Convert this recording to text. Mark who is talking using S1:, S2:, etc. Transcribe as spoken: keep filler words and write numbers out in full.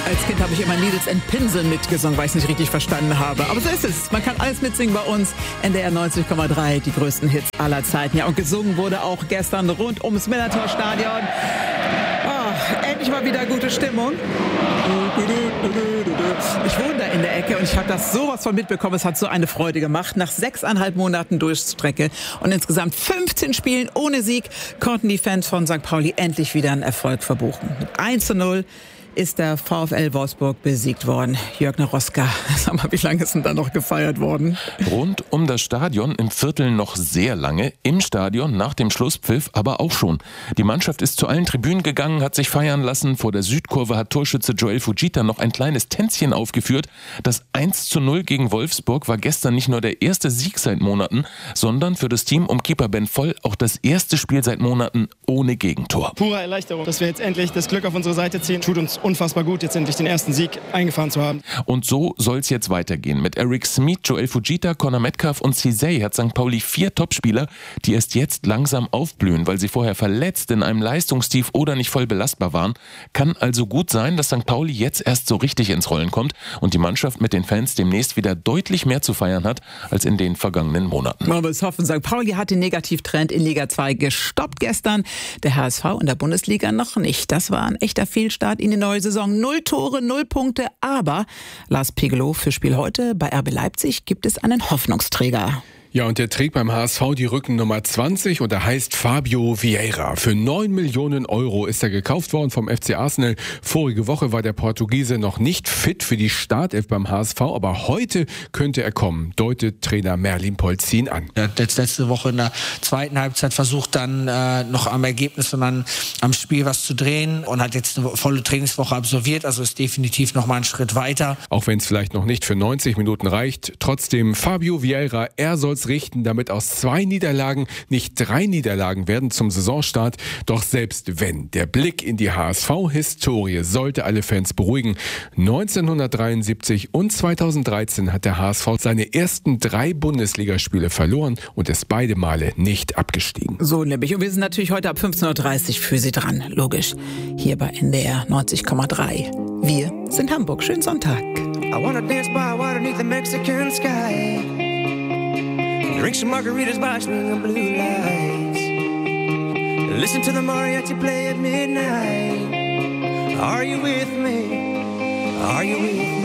S1: Als Kind habe ich immer Needles and Pinsel mitgesungen, weil ich es nicht richtig verstanden habe. Aber so ist es. Man kann alles mitsingen bei uns. N D R neunzig Komma drei, die größten Hits aller Zeiten. Ja, und gesungen wurde auch gestern rund ums Millantor-Stadion. Oh, endlich mal wieder gute Stimmung. Ich wohne da in der Ecke und ich habe das sowas von mitbekommen. Es hat so eine Freude gemacht. Nach sechseinhalb Monaten Durchstrecke und insgesamt fünfzehn Spielen ohne Sieg konnten die Fans von Sankt Pauli endlich wieder einen Erfolg verbuchen. Mit eins zu null ist der VfL Wolfsburg besiegt worden. Jörg Naroska, sag mal, wie lange ist denn da noch gefeiert worden?
S2: Rund um das Stadion im Viertel noch sehr lange, im Stadion nach dem Schlusspfiff aber auch schon. Die Mannschaft ist zu allen Tribünen gegangen, hat sich feiern lassen. Vor der Südkurve hat Torschütze Joel Fujita noch ein kleines Tänzchen aufgeführt. Das eins zu null gegen Wolfsburg war gestern nicht nur der erste Sieg seit Monaten, sondern für das Team um Keeper Ben Voll auch das erste Spiel seit Monaten ohne Gegentor.
S3: Pure Erleichterung, dass wir jetzt endlich das Glück auf unsere Seite ziehen, tut uns unfassbar gut, jetzt endlich den ersten Sieg eingefahren zu haben.
S2: Und so soll es jetzt weitergehen. Mit Eric Smith, Joel Fujita, Conor Metcalf und Cizey hat Sankt Pauli vier Topspieler, die erst jetzt langsam aufblühen, weil sie vorher verletzt, in einem Leistungstief oder nicht voll belastbar waren. Kann also gut sein, dass Sankt Pauli jetzt erst so richtig ins Rollen kommt und die Mannschaft mit den Fans demnächst wieder deutlich mehr zu feiern hat als in den vergangenen Monaten.
S1: Wollen wir es hoffen. Sankt Pauli hat den Negativtrend in Liga zwei gestoppt gestern. Der H S V in der Bundesliga noch nicht. Das war ein echter Fehlstart in die neue Saison. Null Tore, null Punkte, aber Lars Pegelow für Spiel heute bei R B Leipzig gibt es einen Hoffnungsträger.
S4: Ja, und der trägt beim H S V die Rückennummer zwanzig und er heißt Fabio Vieira. Für neun Millionen Euro ist er gekauft worden vom F C Arsenal. Vorige Woche war der Portugiese noch nicht fit für die Startelf beim H S V, aber heute könnte er kommen, deutet Trainer Merlin Polzin an.
S5: Er hat jetzt letzte Woche in der zweiten Halbzeit versucht, dann äh, noch am Ergebnis und dann am Spiel was zu drehen und hat jetzt eine volle Trainingswoche absolviert, also ist definitiv noch mal einen Schritt weiter.
S4: Auch wenn es vielleicht noch nicht für neunzig Minuten reicht, trotzdem Fabio Vieira, er soll richten, damit aus zwei Niederlagen nicht drei Niederlagen werden zum Saisonstart. Doch selbst wenn, der Blick in die H S V-Historie sollte alle Fans beruhigen. neunzehnhundertdreiundsiebzig und zweitausenddreizehn hat der H S V seine ersten drei Bundesligaspiele verloren und ist beide Male nicht abgestiegen.
S1: So nämlich. Und wir sind natürlich heute ab fünfzehn Uhr dreißig für Sie dran. Logisch. Hier bei N D R neunzig Komma drei. Wir sind Hamburg. Schönen Sonntag.
S6: I wanna dance by water beneath the Mexican sky. Drink some margaritas by swinging blue lights. Listen to the mariachi play at midnight. Are you with me? Are you with me?